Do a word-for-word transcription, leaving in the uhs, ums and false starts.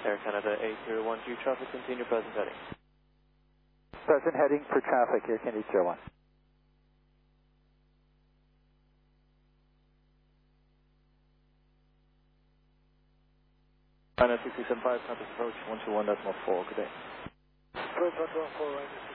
Air Canada eight zero one G traffic, continue present heading. Present heading for traffic, Air Canada eight zero one. China six seven five, compass approach one two one decimal four, good day. Approach one two one four, right.